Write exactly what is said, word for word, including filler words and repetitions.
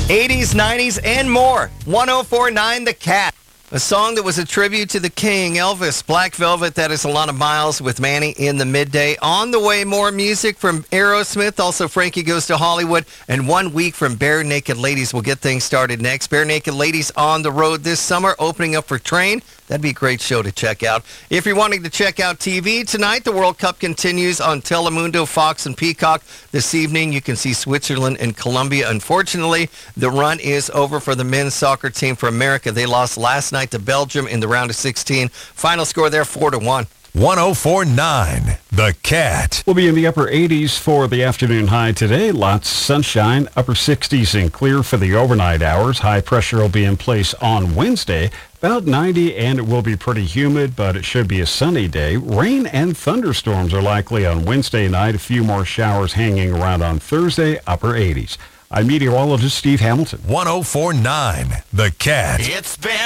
eighties, nineties, and more. one oh four point nine The Cat. A song that was a tribute to the king, Elvis. Black Velvet, that is Alana Miles with Manny in the midday. On the way, more music from Aerosmith. Also, Frankie Goes to Hollywood. And one week from Bare Naked Ladies. We'll get things started next. Bare Naked Ladies on the road this summer, opening up for Train. That'd be a great show to check out. If you're wanting to check out T V tonight, the World Cup continues on Telemundo, Fox, and Peacock. This evening, you can see Switzerland and Colombia. Unfortunately, the run is over for the men's soccer team for America. They lost last night to Belgium in the round of sixteen. Final score there, four to one. one oh four point nine The Cat. We'll be in the upper eighties for the afternoon high today. Lots of sunshine, upper sixties and clear for the overnight hours. High pressure will be in place on Wednesday. About ninety, and it will be pretty humid, but it should be a sunny day. Rain and thunderstorms are likely on Wednesday night. A few more showers hanging around on Thursday, upper eighties. I'm meteorologist Steve Hamilton. one oh four point nine The Cat. It's been